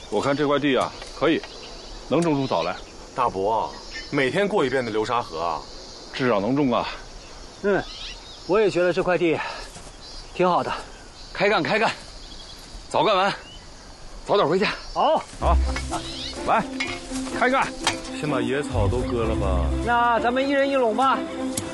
我看这块地啊，可以，能种出枣来。 大伯，每天过一遍的流沙河啊， 至少能种啊。 嗯，我也觉得这块地挺好的。 开干开干，早干完，早点回家。 好， 好，来，开干。先把野草都割了吧。 那咱们一人一垄吧。